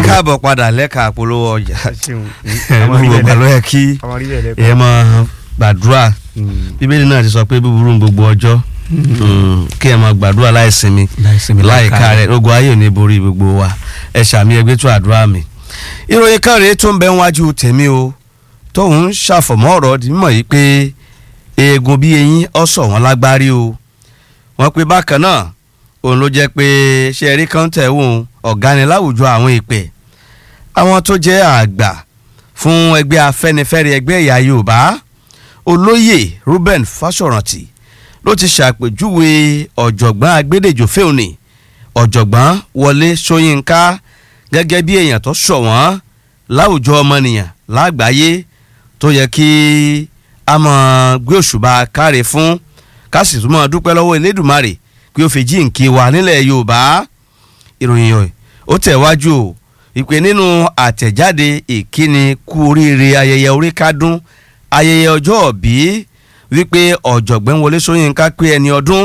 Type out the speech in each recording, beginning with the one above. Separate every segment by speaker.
Speaker 1: káàbọ̀ padà lẹ́ka àpolówó ọjà gbogbo ìgbà ló yẹ kí ẹ máa gbàdúrà bíbélì náà ti sọ pé búburú ń gbogbo ọjọ́ kí ẹ máa gbàdúrà láìsinmi láìka rẹ̀ ogun ayé ò ní borí gbogbo wa ẹ ṣàmì ẹgbẹ́ tó àdúrà mi. ìròyìn kan rèé tó ń bẹ wájú tèmi o tóun ń ṣàfọ̀mọ́ ọ̀rọ̀ di mímọ̀ yìí pé eegun bí eyín ọ̀sọ̀ wọn lágbárí o wọ́n pe bákan náà òun ló jẹ́ pé ṣe rí kọ́ńtẹ̀ òun ọ̀gá ni láwùjọ àwọn ìpè àwọn tó jẹ́ àgbà fún ẹgbẹ́ afẹ́nifẹ́re ẹgbẹ́ ìyá Yorùbá olóyè Reuben Fásọ̀rántì ló ti ṣàpèjúwe ọ̀jọ̀gbọ́n agbẹ́dẹ̀jọ fẹ́ọ̀nì ọ̀jọ̀gbọ́n Wọlé Ṣóyínká gẹ́gẹ́ bí èèyàn tó ṣọ̀wọ́n láwùjọ ọmọnìyàn lágbàáyé tó yẹ kí a máa gbé òṣùbà káre fún ká sì tún máa dúpẹ́ lọ́wọ́ Elédùmarè pé ó fi jíǹkí wa nílẹ̀ Yorùbá ìròyìn yìí ó tẹ̀wájú o ìpè nínú àtẹ̀jáde ìkíni kú oríire ayẹyẹ oríkádún ayẹyẹ ọjọ́ òbí wípé ọ̀jọ̀gbọ́n Wọlé Ṣóyínká pé ẹni ọdún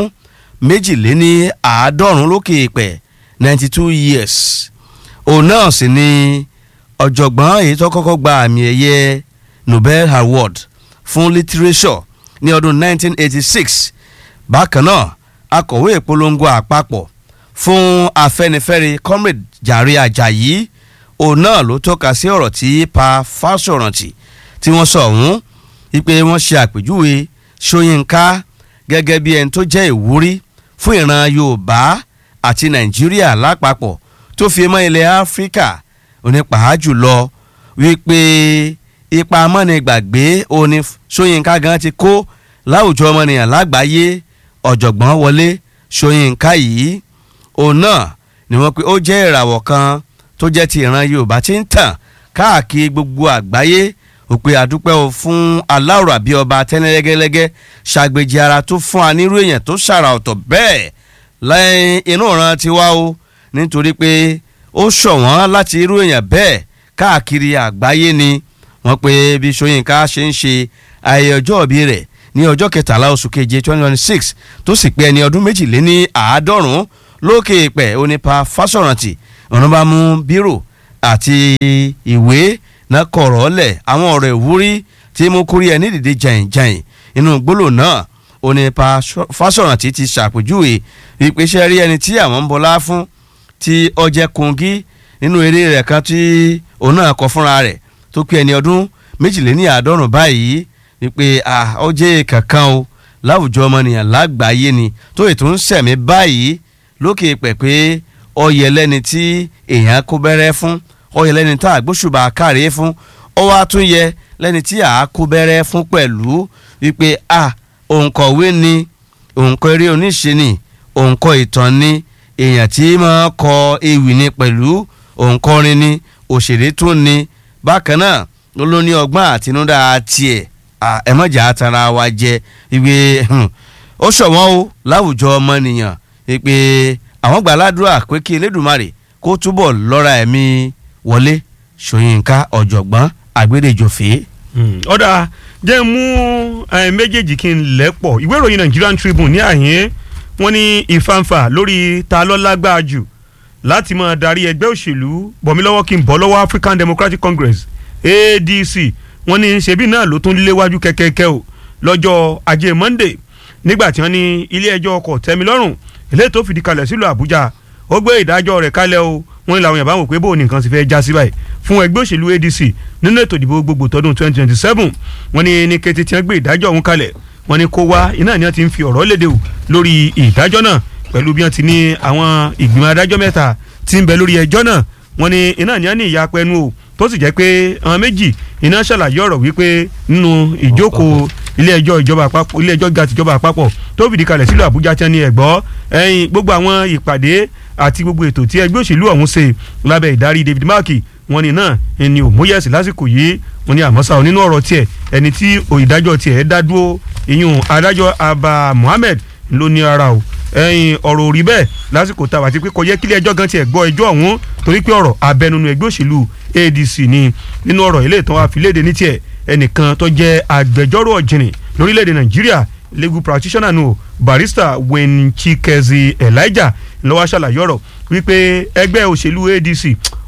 Speaker 1: 92 lókè ìpẹ̀ 92 years òun náà sì ni ọ̀jọ̀gbọ́n èyí tó kọ́kọ́ gba àmì ẹ̀yẹ Nobel Award fún literature ní ọdún 1986 bákan náà akọ̀wé ìpolongo àpapọ̀ fún Afẹ́nifẹ́re Comrade Jàre Àjàyí òun náà ló tọ́ka sí ọ̀rọ̀ tí Pa Fásọ̀rántì tí wọ́n sọ ọ̀hún wípé wọ́n ṣe àpèjúwe Ṣóyínká gẹ́gẹ́ bí ẹni tó jẹ́ ìwúrí fún ìran Yorùbá àti Nàìjíríà lápapọ̀ tó fi mọ́ ilẹ̀ Áfíríkà onípàá jùlọ wípé ipa amọ́nigbàgbé òní Ṣóyínká gan ti kó láwùjọ ọmọnìyàn lágbàáyé ọ̀jọ̀gbọ́n Wọlé Ṣóyínká yìí òun náà ni wọ́n pé ó jẹ́ ìràwọ̀ kan tó jẹ́ ti ìran Yorùbá tí ń tàn káàkiri gbogbo àgbáyé ó pé àdúpẹ́ o fún aláwòrán àbí ọba tẹ́lẹ́gẹ́lẹ́gẹ́ ṣàgbéjì ara tó fún anírú èèyàn tó ṣàrà ọ̀tọ̀ bẹ́ẹ̀ lẹ́yìn inú ìran tiwa o nítorí pé ó ṣọ̀wọ́n láti irú èèyàn bẹ́ẹ̀ káàkiri àgbáyé ni wọ́n pé bí Ṣóyínká ṣe ń ṣe ayẹyẹ ọjọ́ ìbí rẹ̀ ní ọjọ́ 13 oṣù keje 2026 tó sì pé ẹni ọdún 92 lókè ìpẹ́ onípa Fásọ̀rántì ọ̀nà bá mú bírò àti ìwé náà kọ̀rọ̀ lẹ̀ àwọn ọ̀rọ̀ ìwúrí tí mú kúrí ẹni dìde jàìn inú gbólóhùn náà onípa Fásọ̀rántì ti ṣàpèjúwe wípé ṣe rí ẹni tí àwọn ń bọlá fún tí ọjẹ́ Kogi nínú eré rẹ̀ kan tí òun náà kọ fúnra rẹ̀ tó pé ẹni ọdún 92 báyìí wípé ọjẹ́ kankan o láwùjọ ọmọnìyàn lágbàáyé ni tó ètò ń sẹ̀mí báyìí lókè pẹ̀ pé ọyẹ lẹ́ni tí èèyàn kó bẹ́rẹ́ fún ọyẹ lẹ́ni tá àgbóṣùbà káre fún ọwọ́ àtúnyẹ lẹ́ni tí àá kó bẹ́rẹ́ fún pẹ̀lú wípé òǹkọ̀wé ni òǹkọ̀ eré oníṣe ni òǹkọ̀ ìtàn ni èèyàn tí máa kọ ewì ni pẹ̀lú òǹkọrin ni òṣèré tún ni bákan náà ló ní ọgbọ́n àtinúdá tiẹ̀ ẹ̀mọ́jà àtàrà wa jẹ ìwé ó ṣọ̀wọ́n o láwùjọ ọmọnìyàn pé àwọn gbàládùra pé kí Elédùmarè kó túbọ̀ lọ́ra ẹ̀mí Wọlé Ṣóyínká ọ̀jọ̀gbọ́n agbẹ́dẹ̀jọfẹ́.
Speaker 2: ọ̀dà jẹ́ mú méjèèjì kí n lẹ́pọ̀ ìwé ìròyìn Nigerian Tribune ní àyín wọ́n ní ìfàǹfà lórí ta ló lágbára jù láti máa darí ẹgbẹ́ òṣèlú bọ̀mílọ́wọ́ kí n bọ́ lọ́wọ́ African Democratic Congress ADC wọ́n ní ṣebí náà ló tún léwájú kẹ́kẹ́kẹ́ o lọ́jọ́ ajé Monday nígbà tí wọ́n ní ilé ẹjọ́ ọkọ̀ tẹ́milọ́rùn ilé tó fìdí kalẹ̀ sílùú Àbújá ó gbé ìdájọ́ rẹ̀ kalẹ̀ o wọ́n ní làwọn yàrá wò pé bóun ní nǹkan sì fẹ́ já sí báyìí fún ẹgbẹ́ òṣèlú ADC nínú ètò ìdìbò gbogbo tọdún 2027 wọ́n ní kété tí wọ́n gbé ìdájọ́ ọ̀hún kalẹ̀ wọ́n ní kó wá iná ni wọ́n ti ń fi ọ̀rọ̀ léde o lórí ìdájọ́ náà pẹ̀lú bí wọ́n ti ní àwọn ìgbìmọ̀ adájọ́ mẹ́ta tí ń bẹ lórí ẹjọ́ náà wọ́n ní iná ni wọ́n ní ìyapẹnu o tó sì jẹ́ pé àwọn méjì iná ṣàlàyé ọ̀rọ̀ wípé nínú ìjókòó ilé ẹjọ́ ìjọba àpapọ̀ ilé ẹjọ́ ga tìjọba àpapọ̀ tó fìdí kalẹ̀ sílùú Àbújá tí wọ́n ní ẹ̀gbọ́ ẹ̀yìn gbogbo àwọn ìpàdé àti gbogbo ètò tí ẹgbẹ́ òṣèlú ọ̀hún ṣe lábẹ́ ìdarí David Mark wọ́n ní náà ẹni òmóyẹ̀sì lásìkò yìí wọ́n ní àmọ́sá nínú ọ̀rọ̀ tiẹ̀ ẹni tí ìdájọ́ tiẹ̀ dá dúró ìyún adájọ́ Abba Mohammed ló ní ara o ẹ̀yìn ọ̀rọ̀ òrí bẹ́ẹ̀ lásìkò tá a wà ti pé kò yẹ kílé ẹjọ́ gan tiẹ̀ gbọ́ ẹjọ́ ọ̀hún torí pé ọ̀rọ̀ abẹnunu ẹgbẹ́ òṣèlú ADC ni nínú ọ̀rọ̀ ilé ìtàn àfilédè ní tiẹ̀ ẹnìkan tó jẹ́ agbẹjọ́rò ọ̀jìnì lórílẹ̀‐èdè Nàìjíríà legal practitioner nù barrister Wenchikezi Elijah ló wá ṣàlàyé ọ̀rọ̀ wípé ẹgbẹ́ òṣèlú ADC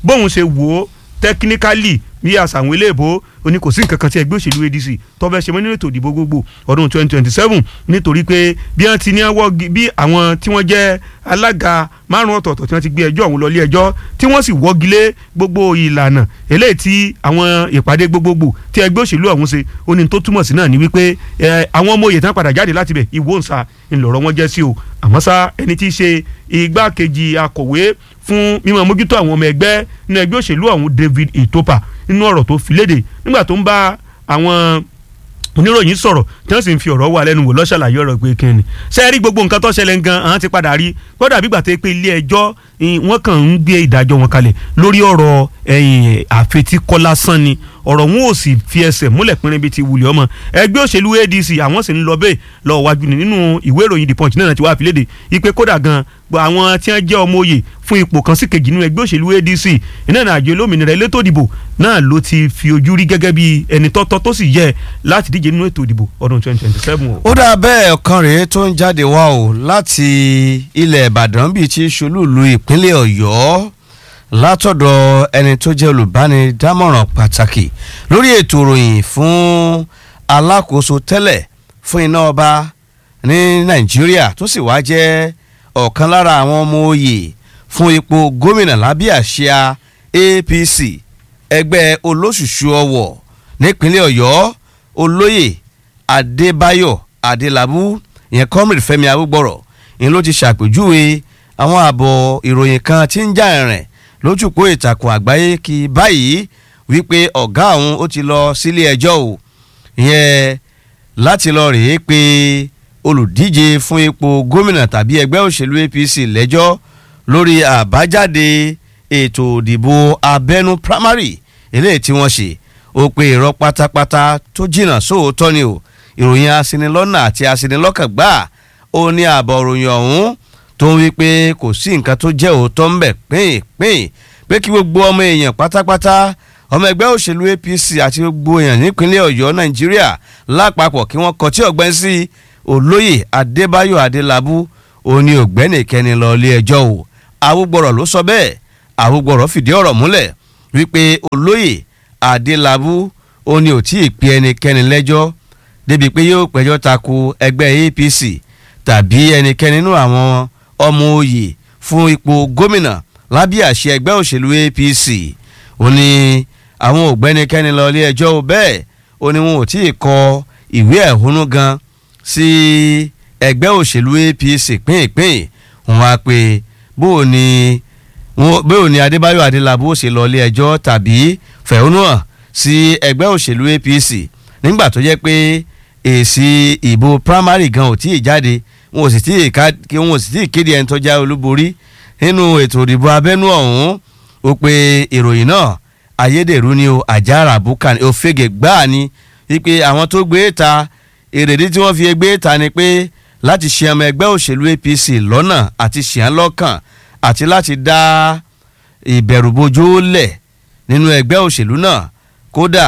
Speaker 2: bóun ṣe wò ó technically bí àṣàwọn iléèbó ó ní kò sí nǹkan kan tí ẹgbẹ́ òṣèlú ADC tó fẹ́ ṣe mọ́ nínú ètò ìdìbò gbogbo ọdún 2027 nítorí pé bí wọ́n ti ní bí àwọn tí wọ́n jẹ́ alága márùn ọ̀tọ̀ọ̀tọ̀ tí wọ́n ti gbé ẹjọ́ ọ̀hún lọ ilé ẹjọ́ tí wọ́n sì wọ́gi lé gbogbo ìlànà eléyìí tí àwọn ìpàdé gbogbogbò tí ẹgbẹ́ òṣèlú ọ̀hún ṣe ó ní tó túmọ̀ sí náà ní wípé àwọn ọmọ òye tán padà jáde láti bẹ̀ ìwòǹsà ńlọrọ̀ wọn jẹ́ sí o àmọ́ sá ẹni tí í ṣe igbákejì akọ̀wé fún mímọ́ mójútó àwọn ọmọ ẹgbẹ́ nínú ẹgbẹ́ òṣèlú ọ̀hún David Itopa nínú ọ̀rọ̀ tó fi léde nígbà tó ń bá àwọn oníròyìn sọ̀rọ̀ tí wọ́n sì ń fi ọ̀rọ̀ wà lẹ́nu wò lọ́ṣàlàyé ọ̀rọ̀ pé kí ni ṣe rí gbogbo nǹkan tó ṣẹlẹ̀ gan àwọn ti padà rí gbọ́dọ̀ àbígbà tó pé ilé ẹjọ́ wọ́n kàn ń gbé ìdájọ́ wọn kalẹ̀ lórí ọ̀rọ̀ àfetíkọ́lá sán ni ọ̀rọ̀ wọn ò sì fi ẹsẹ̀ múlẹ̀ pínrín bíi ti wulẹ̀ ọmọ ẹgbẹ́ òṣèlú ADC àwọn sì ń lọ bẹ́ẹ̀ lọ wájú ni nínú ìwé ìròyìn The Punch náà ti wá fi léde ipe kódà gan àwọn tí wọ́n jẹ́ ọmọ oyè fún ipò kan sí kejì nínú ẹgbẹ́ òṣèlú ADC iná àjọ olómìnira elétò ìdìbò náà ló ti fi ojú rí gẹ́gẹ́ bí ẹni tọ́tọ́ tó sì yẹ láti díje nínú ètò ìdìbò ọdún 2027.
Speaker 1: ó dà bẹ́ẹ̀ ọ̀kan rèé tó ń jáde wá o láti ilẹ̀ Ìbàdàn bíi ti ṣolúùlú ìpínlẹ̀ Ọ̀yọ́ látọ̀dọ̀ ẹni tó jẹ́ olùbánidámọ̀ràn pàtàkì lórí ètò ìròyìn fún alákòóso tẹ́lẹ̀ fún iná ọba ní Nàìjíríà tó sì wá jẹ́ ọ̀kan lára àwọn ọmọ oyè fún ipò gómìnà lábẹ́ àsíá APC ẹgbẹ́ olóṣùṣù ọwọ̀ nípínlẹ̀ Ọ̀yọ́ olóyè Adébáyọ̀ Adélabú ìyẹn comrade Fẹ́mi Awúgbọ̀rọ̀ ìyẹn ló ti ṣàpèjúwe àwọn àbọ̀ ìròyìn kan tí ń jà rìn lójúpó ìtàkùn àgbáyé kí báyìí wípé ọ̀gá òun ó ti lọ sílé ẹjọ́ o ìyẹn láti lọ rèé pé olùdíje fún ipò gómìnà tàbí ẹgbẹ́ òṣèlú APC lẹ́jọ́ lórí àbájáde ètò ìdìbò abẹ́nú primary eléyìí tí wọ́n ṣe ó pe irọ́ pátápátá tó jìnnà sóòótọ́ ni o ìròyìn aṣinilọ́nà àti aṣinilọ́kàn gbà ó ní àbọ̀ ìròyìn ọ̀hún tó ń wí pé kò sí nǹkan tó jẹ́ òótọ́ ń bẹ̀ pín pé kí gbogbo ọmọ èèyàn pátápátá ọmọ ẹgbẹ́ òṣèlú APC àti gbogbo èèyàn nípínlẹ̀ Ọ̀yọ́ Nàìjíríà lápapọ̀ kí wọ́n kọtí ọ̀gbẹ́n sí olóyè Adébáyọ̀ Adélabú òní ògbẹ́nìkẹ́ni lọ ilé ẹjọ́ o Awúgbọ̀rọ̀ ló sọ bẹ́ẹ̀ Awúgbọ̀rọ̀ fìdí ọ̀rọ̀ múlẹ̀ wípé olóyè Adélabú òní ò tí ì pe ẹnikẹ́ni lẹ́jọ́ débi pé yóò pẹjọ́ tako ẹgbẹ́ APC tàbí ẹnikẹ́ni nínú àwọn ọmọ oyè fún ipò gómìnà lábẹ́ àṣẹ ẹgbẹ́ òṣèlú APC ó ní àwọn ògbẹ́nikẹ́ni lọ ilé ẹjọ́ bẹ́ẹ̀ ó ní wọn ò tí ì kọ ìwé ẹ̀hónú gan sí ẹgbẹ́ òṣèlú APC pínpín wọn wá pé bóò ni Adébáyọ̀ Adélabú ó ṣe lọ ilé ẹjọ́ tàbí fẹ̀hónú hàn sí ẹgbẹ́ òṣèlú APC nígbà tó jẹ́ pé èsì ìbò primary gan ò tí ì jáde wọn ò sì tí ì kéde ẹni tó já olúborí nínú ètò ìdìbò abẹ́nú ọ̀hún ó pe ìròyìn náà ayédèrú ni o àjàrà bùkà ni òfegè gbáà ni wípé àwọn tó gbé ta èrèdí tí wọ́n fi gbé ta ni pé láti ṣe ọmọ ẹgbẹ́ òṣèlú APC lọ́nà àti ṣìyàn lọ́kàn àti láti dá ìbẹ̀rùbojo lẹ̀ nínú ẹgbẹ́ òṣèlú náà kódà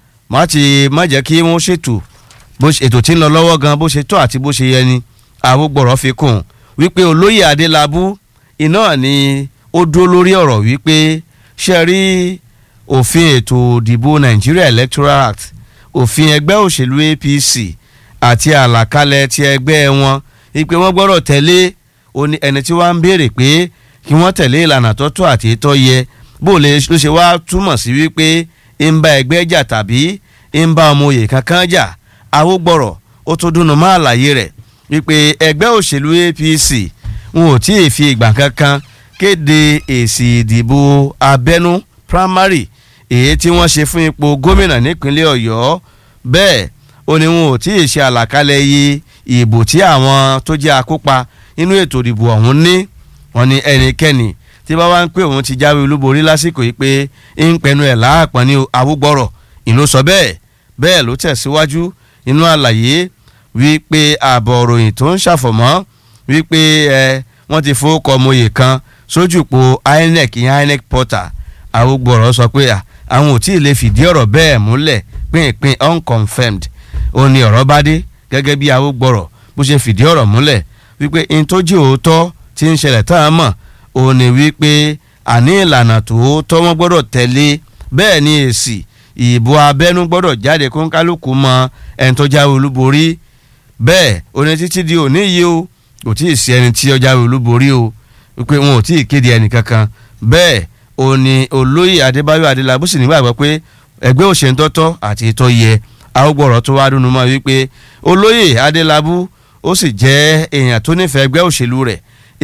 Speaker 1: má jẹ́ kí wọ́n ṣètò ètò tí ń lọ lọ́wọ́ gan bó ṣe tọ́ àti bó ṣe yẹ ni Awúgbọ̀rọ̀ fi kún wípé olóyè Adélabú iná ni ó dúró lórí ọ̀rọ̀ wípé ṣe rí òfin ètò ìdìbò Nigeria Electoral Act òfin ẹgbẹ́ òṣèlú APC àti àlàkalẹ̀ ti ẹgbẹ́ wọn wípé wọ́n gbọ́dọ̀ tẹ̀lé ẹni tí wọ́n ń béèrè pé kí wọ́n tẹ̀lé ìlànà tọ́tọ́ àti ètò yẹ bó ló ṣe wá túmọ̀ sí wípé ń bá ẹgbẹ́ jà tàbí ń bá ọmọ òye kankan jà Awúgbọ̀rọ̀ ó tún dúnnú mọ́ àlàyé rẹ̀ wípé ẹgbẹ́ òṣèlú APC wọn ò tí ì fi ìgbà kankan kéde èsì ìdìbò abẹ́nú primary èyí tí wọ́n ṣe fún ipò gómìnà nípínlẹ̀ Ọ̀yọ́ bẹ́ẹ̀ ó ní wọn ò tí ì ṣe àlàkalẹ̀ iye ìbò tí àwọn tó jẹ́ akópa nínú ètò ìdìbò ọ̀hún ní wọ́n ní ẹnikẹ́ni tí bá wá ń pè òun ti jáwé olúborí lásìkò yìí pé ń pẹnu ẹ̀ láàpọ̀n ní Awúgbọ̀rọ̀ ìlú sọ bẹ́ẹ̀ ló tẹ̀síwájú nínú àlàyé wípé ààbọ̀ òròyìn tó ń ṣàfọ̀mọ́ wípé wọ́n ti fowókọ mòye kan sójúpò INEC portal Awúgbọ̀rọ̀ sọ pé àwọn ò tí ì lè fìdí ọ̀rọ̀ bẹ́ẹ̀ múlẹ̀ pínpín unconfirmed ó ní ọ̀rọ̀ bá dé gẹ́gẹ́ bí Awúgbọ̀rọ̀ bó ṣe fìdí ọ̀rọ̀ múlẹ̀ wípé in tó jẹ́ òótọ́ tí ń ṣẹlẹ̀ tá a mọ̀ ó ní wípé àní ìlànà tòótọ́ wọn gbọ́dọ̀ tẹ̀lé bẹ́ẹ̀ ni èsì ìbò abẹ́nú gbọ́dọ̀ jáde kó ń kálukú mọ ẹni tó jáwé olúborí bẹ́ẹ̀ oní títí di òní yìí o kò tí ì sí ẹni tí ó jáwé olúborí o wípé wọn ò tí ì kéde ẹnì kankan bẹ́ẹ̀ òní olóyè Adébáyọ̀ Adélábù sì nígbàgbọ́ pé ẹgbẹ́ òṣèlú tọ́tọ́ àti ìtọ́ yẹ àwògbọ̀rọ̀ tó wá dúnú mọ́ wípé olóyè Adélábù ó sì jẹ́ èèyàn tó nífẹ̀ẹ́ ẹgbẹ́ òṣèlú rẹ̀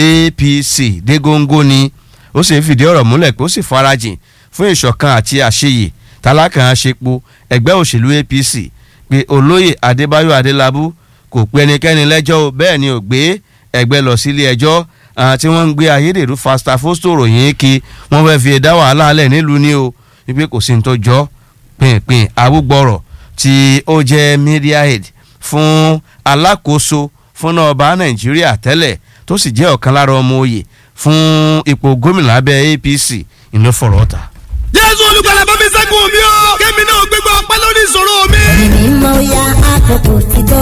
Speaker 1: APC dégóńgó ni ó sì fìdí ọ̀rọ̀ múlẹ̀ pé ó sì farajìn fún ìṣọ̀kan àti àṣeyè tálákàn àṣepọ̀ ẹgbẹ́ òṣèlú APC pé olóyè Adébáyọ̀ Adélábù kò pe ẹnikẹ́ni lẹ́jọ́ bẹ́ẹ̀ ni ò gbé ẹgbẹ́ lọ sílé ẹjọ́ tí wọ́n ń gbé ayédèrú fasta fosto ròyìn kí wọ́n fẹ́ fi dá wàhálà alẹ́ nílùú ni o wípé kò sí ní tó jọ pínpín àwùgbọ̀rọ̀ tí ó jẹ́ media aid fún alákòóso fúnná ọba Nàìjíríà tẹ́lẹ̀ tó sì jẹ́ ọ̀kan lára ọmọ oyè fún ipò gómìnà abẹ́ APC ìlú fọ̀rọ̀ ọ̀tà.
Speaker 3: Jésù olùgbàlà bá mi ṣẹ́gun mi o kémi náà gbégbá ọpẹ́ lórí ìṣòro mi.
Speaker 4: èmi mọ ya àkókò ti tó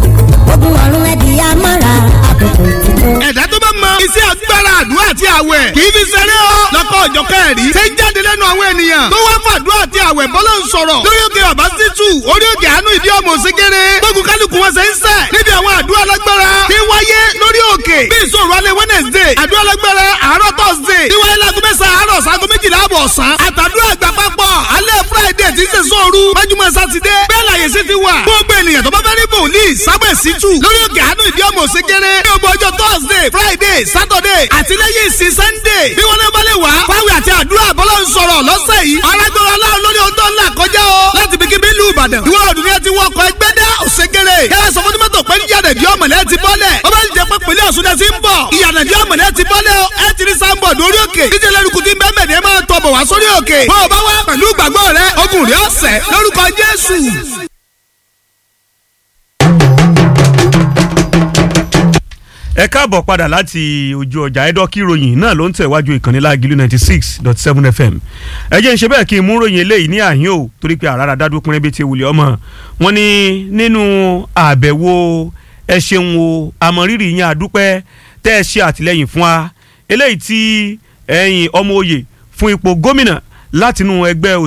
Speaker 4: ogun ọ̀run ẹ̀dì amára àkókò ti tó.
Speaker 3: ẹ̀dá tó bá mọ iṣẹ́ agbára àdúrà àti àwẹ̀ kì í fi ṣeré o lọ́kọ̀ ọ̀jọ̀ kẹ́ẹ̀rí ṣe ń jáde lẹ́nu àwọn ènìyàn tó wá fàdúrà àti àwẹ̀ bọ́lá ń sọ̀rọ̀ lórí òkè ọ̀bá títù orí òkè àánú ìdí ọmọ òsèkéré gbógun kálukú wọn ṣe ń sẹ̀ níbi àwọn àdúrà lágbára tí wáyé lórí òkè bí ìṣòro alẹ́ Wednesday àdúrà lágbára àárọ̀ Thursday tí wáyé láago mẹ́sàn-án àárọ̀ sago méjìlá àbọ̀ ọ̀sán àtàdúrà àgbà papọ̀ alẹ́ Friday tí ń ṣe sóoru májúmọ́ sátidé bẹ́ẹ̀ láyé sí ti wà gbogbo ènìyàn tó bá fẹ́ rí bòlíì Samuel Situ lórí òkè àánú ìdí ọmọ òsèkéré ní ọgbọ ọjọ́ Thursday Friday Saturday àti lẹ́yìn ìsìn Sunday bí wọ́n lè bá lè wá fáwọn àti àdúrà bọ́lá ń sọ̀rọ̀ lọ́sẹ̀ yìí alágbára Ọlọ́run lórí ohun tó ń là kọjá o láti bí kíbi ìlú Ìbàdàn ìwọ ọdún yẹn ti wọ ọkọ̀ ẹgbẹ́ dá òsèkéré kẹlẹ́ sọ fún tìmọ́tò pé níyànjú ìdí ọmọlẹ́ ti bọ́lẹ̀ ó bá ń jẹ pé pèlè ọ̀ṣun ti ń bọ̀ ìyànjú ìdí ọmọlẹ́ ti bọ́lẹ̀ ẹ ti rí sáńbọ̀d orí òkè díje lẹ́rùkù tí bẹ́ẹ̀ ni ẹ máa tọ̀ bọ̀ wá sórí òkè bó o bá wá pẹ̀lú ìgbàgbọ́ rẹ ogun rẹ ọ̀sẹ̀ lórúkọ Jésù.
Speaker 2: ẹ káàbọ̀ padà láti ojú ọjà ẹ̀dọ́kì ìròyìn náà ló ń tẹ̀wájú ìkànnì Lágìlú 96.7 FM ẹ jẹ́ ń ṣe bẹ́ẹ̀ kí n mú ròyìn eléyìí ní àhín o torí pé àràrà dádúró pínrẹ́ bíi ti wùlẹ̀ ọmọ wọn ni nínú àbẹ̀wò ẹ ṣeun o àmọ̀rírì yín àdúpẹ́ tẹ́ ẹ ṣe àtìlẹ́yìn fún wa eléyìí tí ẹ̀yin ọmọ oyè fún ipò gómìnà látinú ẹgbẹ́